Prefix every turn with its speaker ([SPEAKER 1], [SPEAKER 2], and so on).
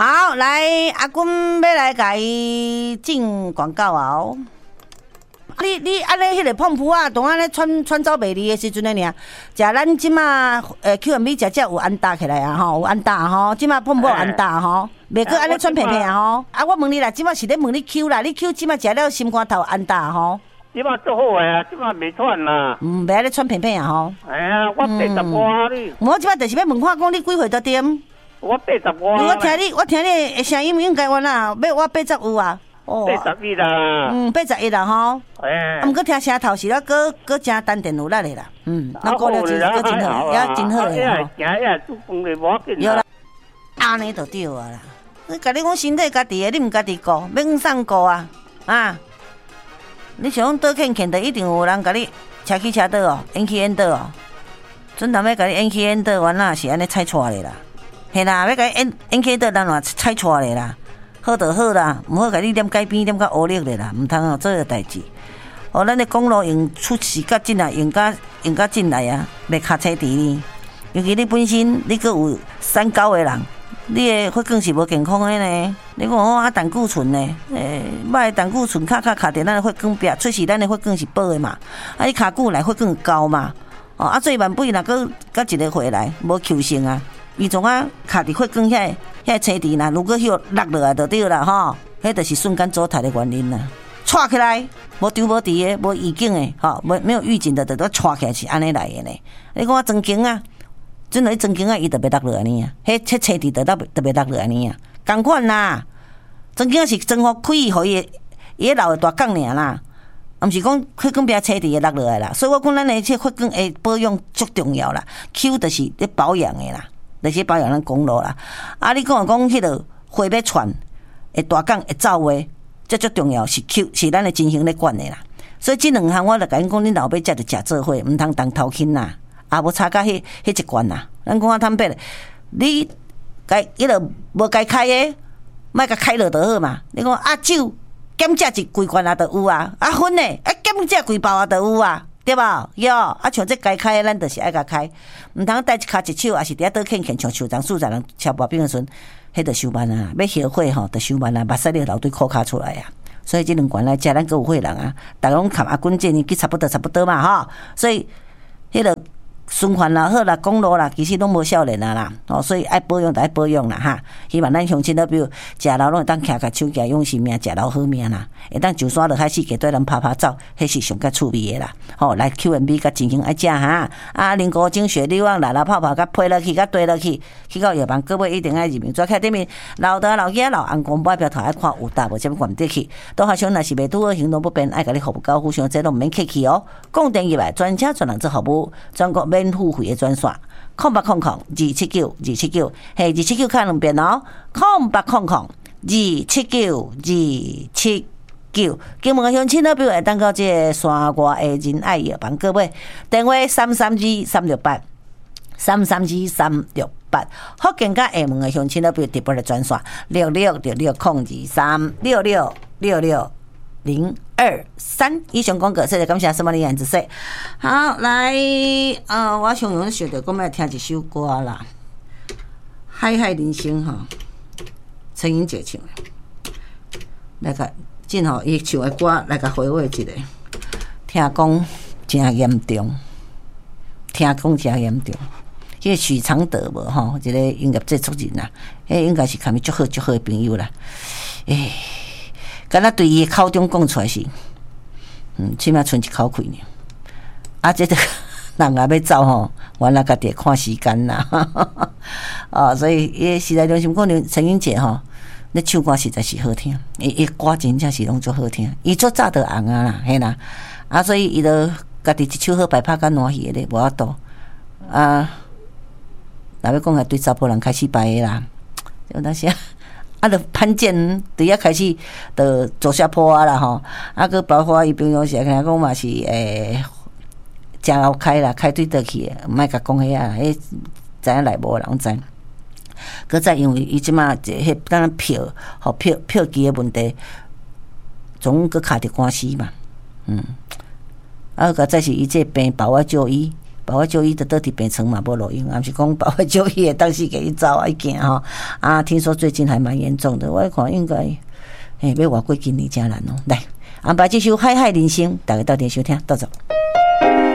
[SPEAKER 1] 好，来阿君要来甲伊进广告啊！哦，你安尼迄个碰扑啊，当安尼穿走袂离的时阵呢，食咱即马QMB 食有安搭起来啊吼，有安搭吼，即马碰扑有安搭吼，袂过安尼穿平平啊吼。啊，我问你啦，即马是咧问你 Q 啦，你 Q 即马食了心肝头安搭吼？
[SPEAKER 2] 即马做好诶啊，即马袂喘啦。
[SPEAKER 1] 袂安尼穿平平啊吼。
[SPEAKER 2] 哎呀，我80外你。
[SPEAKER 1] 我即马就是要问看讲你几岁得点？
[SPEAKER 2] 我80外。
[SPEAKER 1] 我听你的声音应该完啦，要我80有啊。
[SPEAKER 2] 哦，81啦。
[SPEAKER 1] 81啦吼。啊，毋过听声头是了，搁真淡定有力的啦。那过了真好，也真好诶吼。
[SPEAKER 2] 行呀，做饭咧无要紧。
[SPEAKER 1] 有啦，安尼就对啊啦。你甲你讲身体家己的，你毋家己顾，要向上顾啊啊！你想讲倒欠欠的，一定有人甲你车去车倒哦，延去延倒哦。准头要甲你延去延倒，完啦是安尼踩错的啦。嘿啦，要甲你延去倒，咱话踩错的啦。好就好啦，毋好甲你点改变，点较恶劣的啦，毋通哦做个代志。哦，咱的公路用出事较进来，用较进来啊，袂卡车伫呢。尤其你本身你阁有三高的人，你的血管是无健康的呢。你讲啊胆固醇呢？歹的胆固醇卡伫咱的血管壁，出事咱的血管是薄的嘛。啊，你卡久来血管高嘛。哦，啊，做万倍若阁甲一个回来无求生啊。伊从啊卡伫血管遐车底啦，如果迄落落来就对啦吼，迄就是瞬间走塌的原因啦。踹起来无张无弛的，无预警的，吼，没有预警的，就踹起来是安尼来的呢。你讲我装经啊，真的装经啊，伊就袂落来呢啊。迄车底就袂落来呢啊。同款啦，装经是装互开，互伊会流的大杠尔啦。毋是讲血管壁车底会落落来啦。所以我讲咱的这血管的保养足重要啦。Q 就是咧保养的啦。就是保养咱公路啦，啊！你讲迄个火要窜，会大港会走话，这足重要是 Q 是咱的真行咧管的啦。所以这两项我就甲因讲，恁老爸才着食做伙，毋通当头轻啦，啊无差甲迄一罐啦。咱讲啊坦白，你该迄个无该开的，莫甲开落就好嘛。你讲啊酒减价一规罐啊，就有啊。啊烟呢，啊减价规包啊，就有啊。对吧？有啊，像这该开的，咱就是爱甲开，毋通带一骹一手，也是伫遐倒欠欠，像树长40人超薄冰的时阵，迄著收慢啊。要后悔吼，著收慢啊，目屎流对裤骹出来啊。所以这两罐来食，咱阁有血人啊。逐个拢看阿滚建议去差不多嘛吼。所以迄个循环啦、好啦、公路啦，其实拢无少年啊啦。哦，所以爱保养就爱保养啦哈。希望咱乡亲都比如食老拢会当徛甲手举用性命，食老好命啦。会当上山落海四界对人拍走，迄是上较趣味的啦。吼，来 QMB 甲进行爱食哈。啊，灵果精血力旺来泡甲配落去，甲堆落去，去到药房，各位一定爱入名抓起顶面。老大老囝老红光标头爱看有大无啥物关得去。都好像若是袂拄好行动不便，爱甲你服务高互相这拢免客气哦。讲电入来，专车专人做服务，全国免付费的专线。0800-279-279，嘿，279看两遍哦。0800-279-279。金门的乡亲那边会当到这个山外的仁爱药房，各位电话332-368，332-368。福建甲厦门的乡亲那边直播的专线6666-023，6666-023。以上广告，谢谢感谢什么的样子说。好，来，我想用想着，我们来听一首歌啦，《海海人生》哈，陈英姐唱的，来个。正吼，伊唱的歌来甲回味一下，听讲真严重，迄个许常德无吼，一个音乐制作人啦，迄应该是看咪足好的朋友啦。敢若对伊口中讲出来是，起码剩一口气呢。啊，这个人也要走吼，原来家己看时间啦。哦，所以伊实在良心讲，陈英姐吼。你唱歌实在是好听，伊歌真正是拢足好听，伊足早就红啊啦，嘿啦，啊，所以伊就家己一手好摆拍甲欢喜的咧，无法度啊。若要讲下对查甫人开始摆的啦，就那些啊，就潘健伫遐开始就走下坡啊啦吼，啊，佮包括伊朋友是听讲嘛是真老开啦，开对倒去的，莫甲讲遐啦，迄知影内无人知。搁再因为伊即马迄当然票机的问题，总搁卡伫官司嘛，啊，搁再是伊这病保我就医， 包括就医的倒伫病床嘛无路用，也毋是讲包括就医的当时给伊走啊，一件吼啊，听说最近还蛮严重的，我看应该要活过今年真难哦。来，安排这首《海海人生》，大家到底收听，到走。